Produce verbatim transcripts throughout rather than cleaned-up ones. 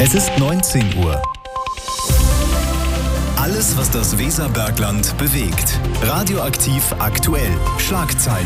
Es ist neunzehn Uhr. Alles, was das Weserbergland bewegt. Radioaktiv aktuell. Schlagzeilen.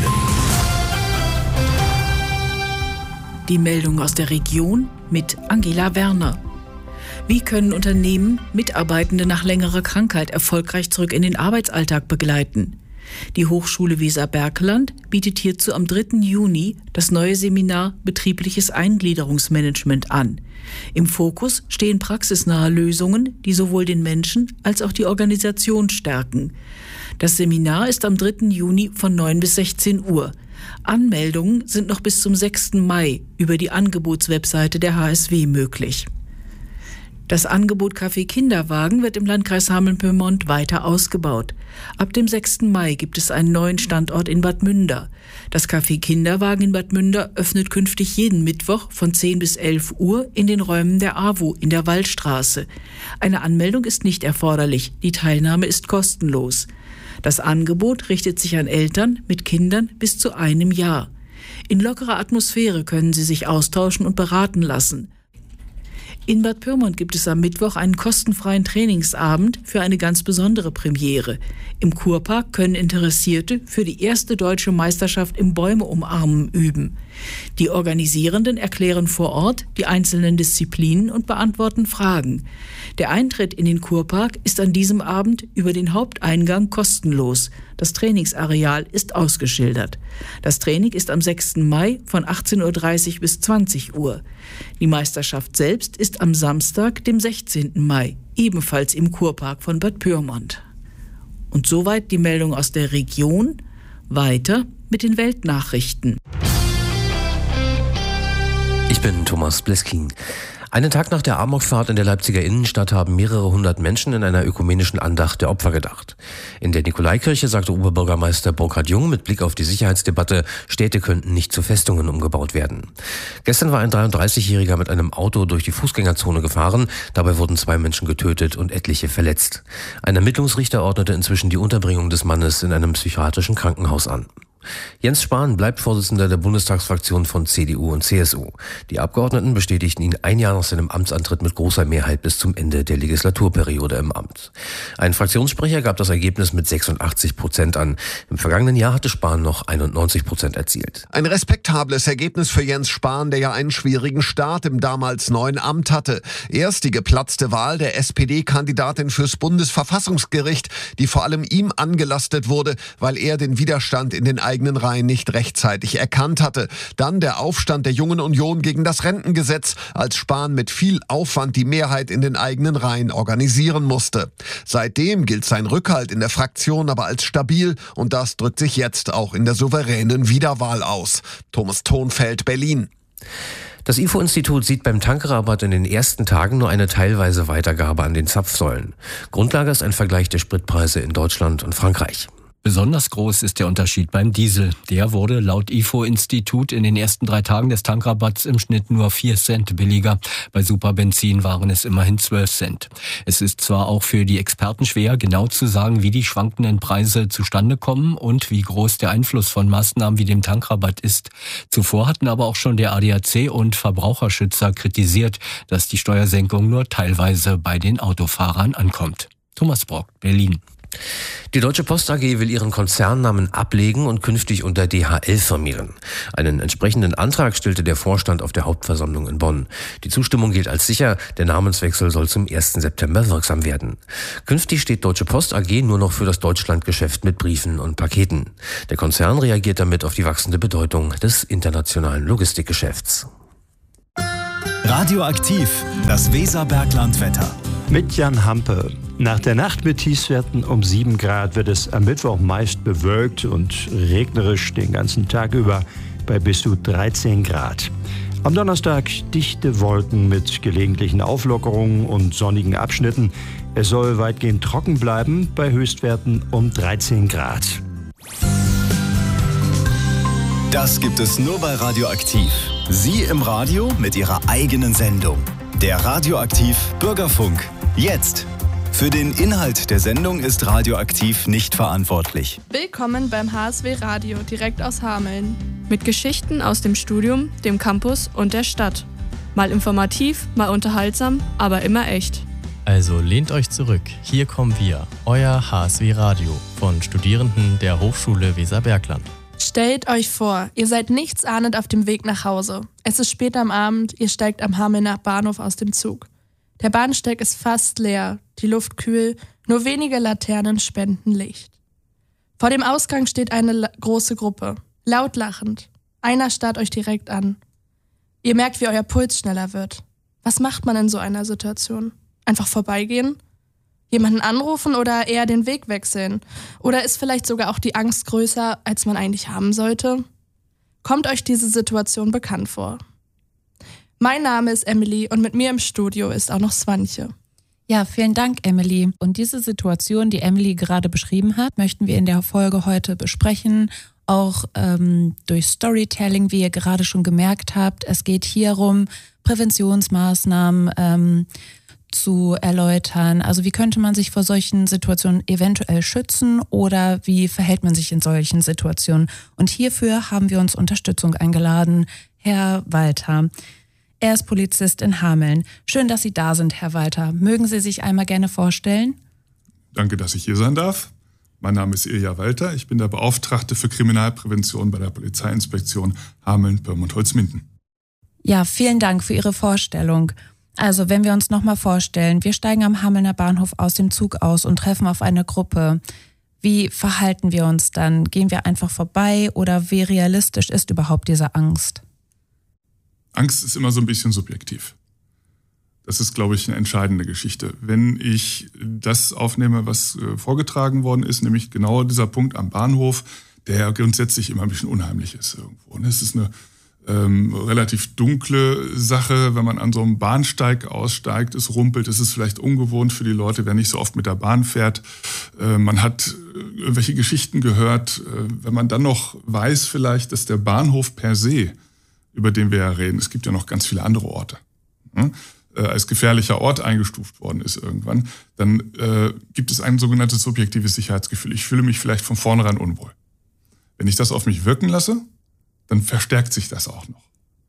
Die Meldung aus der Region mit Angela Werner. Wie können Unternehmen Mitarbeitende nach längerer Krankheit erfolgreich zurück in den Arbeitsalltag begleiten? Die Hochschule Weserbergland bietet hierzu am dritten Juni das neue Seminar Betriebliches Eingliederungsmanagement an. Im Fokus stehen praxisnahe Lösungen, die sowohl den Menschen als auch die Organisation stärken. Das Seminar ist am dritten Juni von neun bis sechzehn Uhr. Anmeldungen sind noch bis zum sechsten Mai über die Angebotswebseite der H S W möglich. Das Angebot Café Kinderwagen wird im Landkreis Hameln-Pyrmont weiter ausgebaut. Ab dem sechsten Mai gibt es einen neuen Standort in Bad Münder. Das Café Kinderwagen in Bad Münder öffnet künftig jeden Mittwoch von zehn bis elf Uhr in den Räumen der A W O in der Wallstraße. Eine Anmeldung ist nicht erforderlich, die Teilnahme ist kostenlos. Das Angebot richtet sich an Eltern mit Kindern bis zu einem Jahr. In lockerer Atmosphäre können sie sich austauschen und beraten lassen. In Bad Pyrmont gibt es am Mittwoch einen kostenfreien Trainingsabend für eine ganz besondere Premiere. Im Kurpark können Interessierte für die erste deutsche Meisterschaft im Bäume umarmen üben. Die Organisierenden erklären vor Ort die einzelnen Disziplinen und beantworten Fragen. Der Eintritt in den Kurpark ist an diesem Abend über den Haupteingang kostenlos. Das Trainingsareal ist ausgeschildert. Das Training ist am sechsten Mai von achtzehn Uhr dreißig bis zwanzig Uhr. Die Meisterschaft selbst ist am Samstag, dem sechzehnten Mai, ebenfalls im Kurpark von Bad Pyrmont. Und soweit die Meldung aus der Region. Weiter mit den Weltnachrichten. Ich bin Thomas Bleskin. Einen Tag nach der Amokfahrt in der Leipziger Innenstadt haben mehrere hundert Menschen in einer ökumenischen Andacht der Opfer gedacht. In der Nikolaikirche sagte Oberbürgermeister Burkhard Jung mit Blick auf die Sicherheitsdebatte, Städte könnten nicht zu Festungen umgebaut werden. Gestern war ein dreiunddreißigjähriger mit einem Auto durch die Fußgängerzone gefahren. Dabei wurden zwei Menschen getötet und etliche verletzt. Ein Ermittlungsrichter ordnete inzwischen die Unterbringung des Mannes in einem psychiatrischen Krankenhaus an. Jens Spahn bleibt Vorsitzender der Bundestagsfraktion von C D U und C S U. Die Abgeordneten bestätigten ihn ein Jahr nach seinem Amtsantritt mit großer Mehrheit bis zum Ende der Legislaturperiode im Amt. Ein Fraktionssprecher gab das Ergebnis mit sechsundachtzig Prozent an. Im vergangenen Jahr hatte Spahn noch einundneunzig Prozent erzielt. Ein respektables Ergebnis für Jens Spahn, der ja einen schwierigen Start im damals neuen Amt hatte. Erst die geplatzte Wahl der S P D-Kandidatin fürs Bundesverfassungsgericht, die vor allem ihm angelastet wurde, weil er den Widerstand in den eigenen Reihen nicht rechtzeitig erkannt hatte. Dann der Aufstand der Jungen Union gegen das Rentengesetz, als Spahn mit viel Aufwand die Mehrheit in den eigenen Reihen organisieren musste. Seitdem gilt sein Rückhalt in der Fraktion aber als stabil und das drückt sich jetzt auch in der souveränen Wiederwahl aus. Thomas Thonfeld, Berlin. Das I F O-Institut sieht beim Tankrabatt in den ersten Tagen nur eine teilweise Weitergabe an den Zapfsäulen. Grundlage ist ein Vergleich der Spritpreise in Deutschland und Frankreich. Besonders groß ist der Unterschied beim Diesel. Der wurde laut I F O-Institut in den ersten drei Tagen des Tankrabatts im Schnitt nur vier Cent billiger. Bei Superbenzin waren es immerhin zwölf Cent. Es ist zwar auch für die Experten schwer, genau zu sagen, wie die schwankenden Preise zustande kommen und wie groß der Einfluss von Maßnahmen wie dem Tankrabatt ist. Zuvor hatten aber auch schon der A D A C und Verbraucherschützer kritisiert, dass die Steuersenkung nur teilweise bei den Autofahrern ankommt. Thomas Brock, Berlin. Die Deutsche Post A G will ihren Konzernnamen ablegen und künftig unter D H L firmieren. Einen entsprechenden Antrag stellte der Vorstand auf der Hauptversammlung in Bonn. Die Zustimmung gilt als sicher, der Namenswechsel soll zum ersten September wirksam werden. Künftig steht Deutsche Post A G nur noch für das Deutschlandgeschäft mit Briefen und Paketen. Der Konzern reagiert damit auf die wachsende Bedeutung des internationalen Logistikgeschäfts. Radioaktiv, das Weserbergland-Wetter. Mit Jan Hampe. Nach der Nacht mit Tiefstwerten um sieben Grad wird es am Mittwoch meist bewölkt und regnerisch den ganzen Tag über bei bis zu dreizehn Grad. Am Donnerstag dichte Wolken mit gelegentlichen Auflockerungen und sonnigen Abschnitten. Es soll weitgehend trocken bleiben bei Höchstwerten um dreizehn Grad. Das gibt es nur bei Radioaktiv. Sie im Radio mit Ihrer eigenen Sendung. Der Radioaktiv Bürgerfunk. Jetzt. Für den Inhalt der Sendung ist Radioaktiv nicht verantwortlich. Willkommen beim H S W Radio direkt aus Hameln. Mit Geschichten aus dem Studium, dem Campus und der Stadt. Mal informativ, mal unterhaltsam, aber immer echt. Also lehnt euch zurück, hier kommen wir, euer H S W Radio von Studierenden der Hochschule Weserbergland. Stellt euch vor, ihr seid nichtsahnend auf dem Weg nach Hause. Es ist spät am Abend, ihr steigt am Hamelner Bahnhof aus dem Zug. Der Bahnsteig ist fast leer, die Luft kühl, nur wenige Laternen spenden Licht. Vor dem Ausgang steht eine la- große Gruppe, laut lachend. Einer starrt euch direkt an. Ihr merkt, wie euer Puls schneller wird. Was macht man in so einer Situation? Einfach vorbeigehen? Jemanden anrufen oder eher den Weg wechseln? Oder ist vielleicht sogar auch die Angst größer, als man eigentlich haben sollte? Kommt euch diese Situation bekannt vor? Mein Name ist Emily und mit mir im Studio ist auch noch Swantje. Ja, vielen Dank, Emily. Und diese Situation, die Emily gerade beschrieben hat, möchten wir in der Folge heute besprechen. Auch ähm, durch Storytelling, wie ihr gerade schon gemerkt habt. Es geht hier um Präventionsmaßnahmen ähm, zu erläutern. Also wie könnte man sich vor solchen Situationen eventuell schützen oder wie verhält man sich in solchen Situationen? Und hierfür haben wir uns Unterstützung eingeladen. Herr Walter, er ist Polizist in Hameln. Schön, dass Sie da sind, Herr Walter. Mögen Sie sich einmal gerne vorstellen? Danke, dass ich hier sein darf. Mein Name ist Ilja Walter. Ich bin der Beauftragte für Kriminalprävention bei der Polizeiinspektion Hameln, Pyrmont-Holzminden. Ja, vielen Dank für Ihre Vorstellung. Also, wenn wir uns nochmal vorstellen, wir steigen am Hamelner Bahnhof aus dem Zug aus und treffen auf eine Gruppe. Wie verhalten wir uns dann? Gehen wir einfach vorbei oder wie realistisch ist überhaupt diese Angst? Angst ist immer so ein bisschen subjektiv. Das ist, glaube ich, eine entscheidende Geschichte. Wenn ich das aufnehme, was äh, vorgetragen worden ist, nämlich genau dieser Punkt am Bahnhof, der grundsätzlich immer ein bisschen unheimlich ist irgendwo. Es ist eine ähm, relativ dunkle Sache, wenn man an so einem Bahnsteig aussteigt, es rumpelt, es ist vielleicht ungewohnt für die Leute, wer nicht so oft mit der Bahn fährt. Äh, man hat äh, irgendwelche Geschichten gehört. Äh, wenn man dann noch weiß vielleicht, dass der Bahnhof per se, über den wir ja reden, es gibt ja noch ganz viele andere Orte, hm? als gefährlicher Ort eingestuft worden ist irgendwann, dann äh, gibt es ein sogenanntes subjektives Sicherheitsgefühl. Ich fühle mich vielleicht von vornherein unwohl. Wenn ich das auf mich wirken lasse, dann verstärkt sich das auch noch.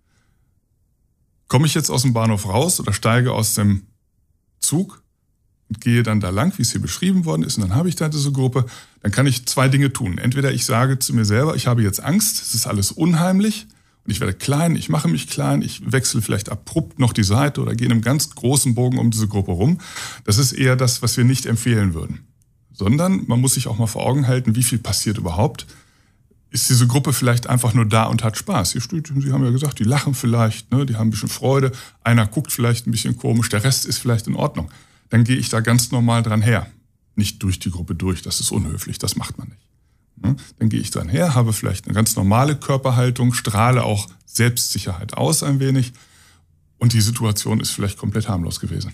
Komme ich jetzt aus dem Bahnhof raus oder steige aus dem Zug und gehe dann da lang, wie es hier beschrieben worden ist, und dann habe ich da diese Gruppe, dann kann ich zwei Dinge tun. Entweder ich sage zu mir selber, ich habe jetzt Angst, es ist alles unheimlich, und ich werde klein, ich mache mich klein, ich wechsle vielleicht abrupt noch die Seite oder gehe in einem ganz großen Bogen um diese Gruppe rum. Das ist eher das, was wir nicht empfehlen würden. Sondern man muss sich auch mal vor Augen halten, wie viel passiert überhaupt. Ist diese Gruppe vielleicht einfach nur da und hat Spaß? Sie, Sie haben ja gesagt, die lachen vielleicht, ne, die haben ein bisschen Freude. Einer guckt vielleicht ein bisschen komisch, der Rest ist vielleicht in Ordnung. Dann gehe ich da ganz normal dran her. Nicht durch die Gruppe durch, das ist unhöflich, das macht man nicht. Dann gehe ich dran her, habe vielleicht eine ganz normale Körperhaltung, strahle auch Selbstsicherheit aus ein wenig und die Situation ist vielleicht komplett harmlos gewesen.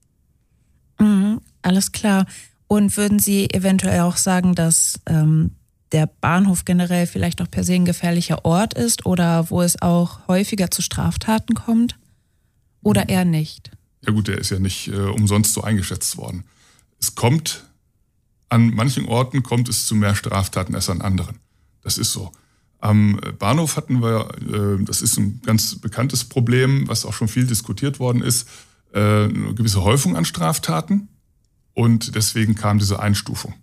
Mhm, alles klar. Und würden Sie eventuell auch sagen, dass ähm, der Bahnhof generell vielleicht auch per se ein gefährlicher Ort ist oder wo es auch häufiger zu Straftaten kommt? Oder eher nicht? Ja gut, der ist ja nicht äh, umsonst so eingeschätzt worden. Es kommt... An manchen Orten kommt es zu mehr Straftaten als an anderen. Das ist so. Am Bahnhof hatten wir, das ist ein ganz bekanntes Problem, was auch schon viel diskutiert worden ist, eine gewisse Häufung an Straftaten. Und deswegen kam diese Einstufung.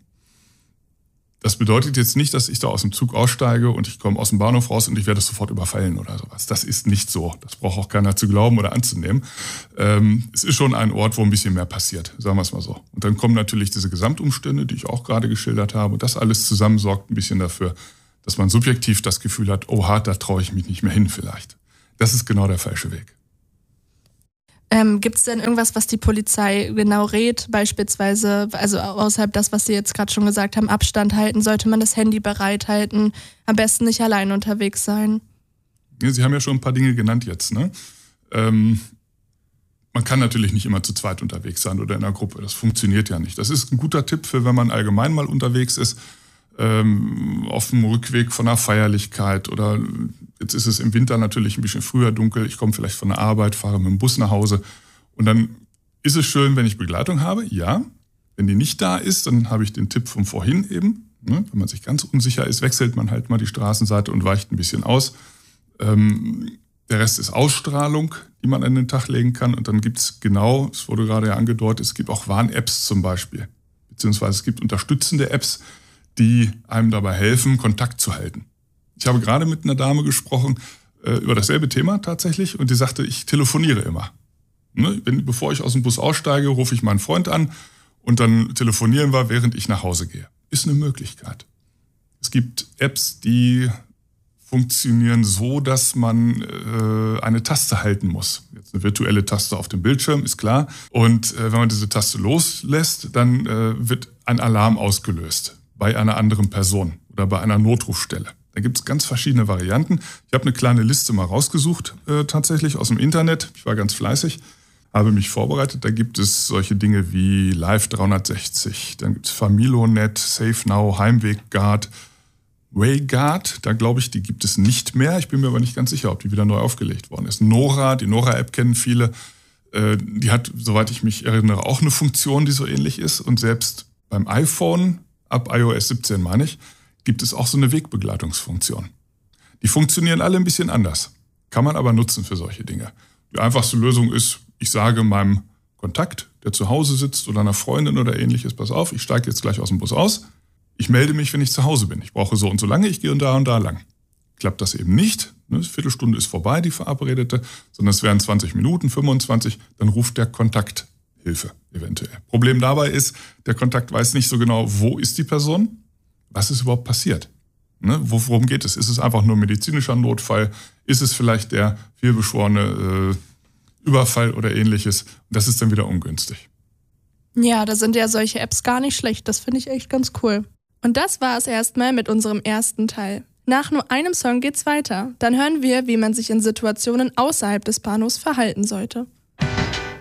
Das bedeutet jetzt nicht, dass ich da aus dem Zug aussteige und ich komme aus dem Bahnhof raus und ich werde sofort überfallen oder sowas. Das ist nicht so. Das braucht auch keiner zu glauben oder anzunehmen. Ähm, es ist schon ein Ort, wo ein bisschen mehr passiert, sagen wir es mal so. Und dann kommen natürlich diese Gesamtumstände, die ich auch gerade geschildert habe. Und das alles zusammen sorgt ein bisschen dafür, dass man subjektiv das Gefühl hat, oh hart, da traue ich mich nicht mehr hin vielleicht. Das ist genau der falsche Weg. Ähm, gibt es denn irgendwas, was die Polizei genau rät? Beispielsweise, also außerhalb das, was Sie jetzt gerade schon gesagt haben, Abstand halten, sollte man das Handy bereithalten, am besten nicht allein unterwegs sein? Ja, Sie haben ja schon ein paar Dinge genannt jetzt, ne? Ähm, man kann natürlich nicht immer zu zweit unterwegs sein oder in einer Gruppe, das funktioniert ja nicht. Das ist ein guter Tipp für, wenn man allgemein mal unterwegs ist, ähm, auf dem Rückweg von einer Feierlichkeit oder jetzt ist es im Winter natürlich ein bisschen früher dunkel, ich komme vielleicht von der Arbeit, fahre mit dem Bus nach Hause und dann ist es schön, wenn ich Begleitung habe, ja. Wenn die nicht da ist, dann habe ich den Tipp von vorhin eben, ne? Wenn man sich ganz unsicher ist, wechselt man halt mal die Straßenseite und weicht ein bisschen aus. Ähm, Der Rest ist Ausstrahlung, die man an den Tag legen kann. Und dann gibt es genau, es wurde gerade ja angedeutet, es gibt auch Warn-Apps zum Beispiel. Beziehungsweise es gibt unterstützende Apps, die einem dabei helfen, Kontakt zu halten. Ich habe gerade mit einer Dame gesprochen äh, über dasselbe Thema tatsächlich und die sagte, ich telefoniere immer. Ne? Wenn, bevor ich aus dem Bus aussteige, rufe ich meinen Freund an und dann telefonieren wir, während ich nach Hause gehe. Ist eine Möglichkeit. Es gibt Apps, die funktionieren so, dass man äh, eine Taste halten muss. Jetzt eine virtuelle Taste auf dem Bildschirm, ist klar. Und äh, wenn man diese Taste loslässt, dann äh, wird ein Alarm ausgelöst bei einer anderen Person oder bei einer Notrufstelle. Da gibt es ganz verschiedene Varianten. Ich habe eine kleine Liste mal rausgesucht, äh, tatsächlich aus dem Internet. Ich war ganz fleißig, habe mich vorbereitet. Da gibt es solche Dinge wie Live dreihundertsechzig, dann gibt es Familonet, SafeNow, Heimwegguard, WayGuard, da glaube ich, die gibt es nicht mehr. Ich bin mir aber nicht ganz sicher, ob die wieder neu aufgelegt worden ist. Nora, die Nora-App kennen viele. Äh, die hat, soweit ich mich erinnere, auch eine Funktion, die so ähnlich ist. Und selbst beim iPhone, ab i O S siebzehn meine ich, gibt es auch so eine Wegbegleitungsfunktion. Die funktionieren alle ein bisschen anders, kann man aber nutzen für solche Dinge. Die einfachste Lösung ist, ich sage meinem Kontakt, der zu Hause sitzt oder einer Freundin oder ähnliches, pass auf, ich steige jetzt gleich aus dem Bus aus. Ich melde mich, wenn ich zu Hause bin. Ich brauche so und so lange, ich gehe da und da lang. Klappt das eben nicht, eine Viertelstunde ist vorbei, die verabredete, sondern es wären zwanzig Minuten, fünfundzwanzig, dann ruft der Kontakt Hilfe eventuell. Problem dabei ist, der Kontakt weiß nicht so genau, wo ist die Person, was ist überhaupt passiert. Ne? Worum geht es? Ist es einfach nur medizinischer Notfall? Ist es vielleicht der vielbeschworene äh, Überfall oder ähnliches? Das ist dann wieder ungünstig. Ja, da sind ja solche Apps gar nicht schlecht. Das finde ich echt ganz cool. Und das war es erstmal mit unserem ersten Teil. Nach nur einem Song geht's weiter. Dann hören wir, wie man sich in Situationen außerhalb des Bahnhofs verhalten sollte.